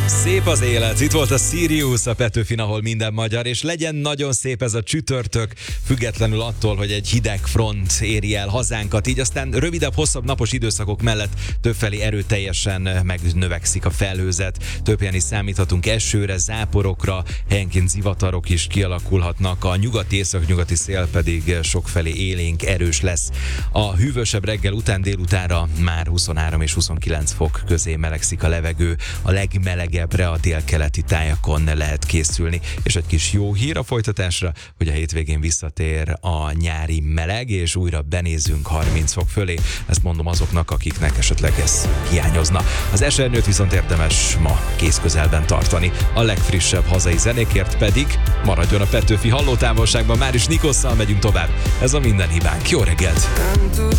Szép az élet, itt volt a Sirius, a Petőfin, ahol minden magyar, és legyen nagyon szép ez a csütörtök, függetlenül attól, hogy egy hideg front éri el hazánkat, így aztán rövidebb, hosszabb napos időszakok mellett többfelé erőteljesen megnövekszik a felhőzet, több helyen is számíthatunk esőre, záporokra, helyenként zivatarok is kialakulhatnak, a nyugati-északnyugati szél pedig sokfelé élénk, erős lesz. A hűvösebb reggel után délutánra már 23 és 29 fok közé melegszik a levegő, a legmelegebb a délkeleti tájakon lehet készülni. És egy kis jó hír a folytatásra, hogy a hétvégén visszatér a nyári meleg, és újra benézzünk 30 fok fölé. Ezt mondom azoknak, akiknek esetleg ez hiányozna. Az esernyőt viszont érdemes ma kézközelben tartani. A legfrissebb hazai zenékért pedig maradjon a Petőfi hallótávolságban. Már is Nikosszal megyünk tovább. Ez a Minden hibánk. Jó reggelt!